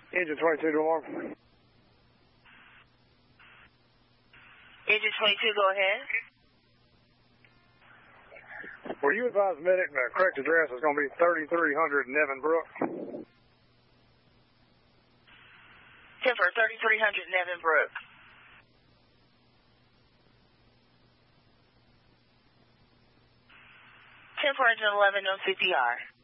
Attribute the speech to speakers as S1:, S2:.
S1: Engine 22 to alarm.
S2: Engine 22, go ahead.
S1: Were you advised medic the correct address is going to be 3300 Nevin Brook?
S2: 10 for 3300 Nevin Brook. 10 for engine 11 on CPR.